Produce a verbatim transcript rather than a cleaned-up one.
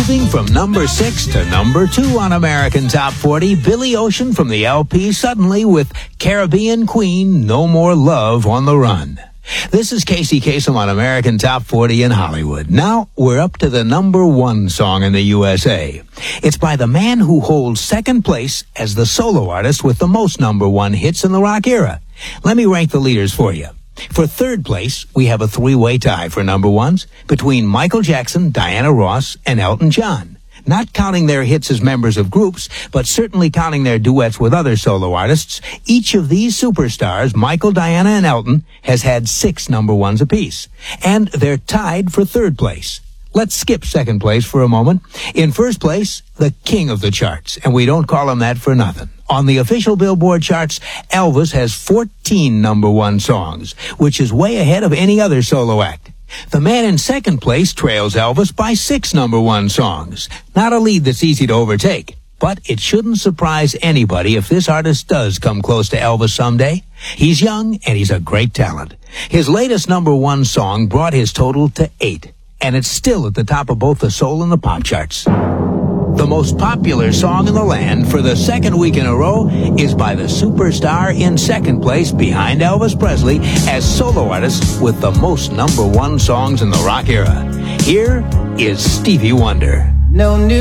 Moving from number six to number two on American Top forty, Billy Ocean from the L P Suddenly with Caribbean Queen, No More Love on the Run. This is Casey Kasem on American Top forty in Hollywood. Now we're up to the number one song in the U S A. It's by the man who holds second place as the solo artist with the most number one hits in the rock era. Let me rank the leaders for you. For third place, we have a three-way tie for number ones between Michael Jackson, Diana Ross, and Elton John. Not counting their hits as members of groups, but certainly counting their duets with other solo artists, each of these superstars, Michael, Diana, and Elton, has had six number ones apiece. And they're tied for third place. Let's skip second place for a moment. In first place, the king of the charts, and we don't call him that for nothing. On the official Billboard charts, Elvis has fourteen number one songs, which is way ahead of any other solo act. The man in second place trails Elvis by six number one songs. Not a lead that's easy to overtake, but it shouldn't surprise anybody if this artist does come close to Elvis someday. He's young and he's a great talent. His latest number one song brought his total to eight, and it's still at the top of both the soul and the pop charts. The most popular song in the land for the second week in a row is by the superstar in second place behind Elvis Presley as solo artist with the most number one songs in the rock era. Here is Stevie Wonder. No new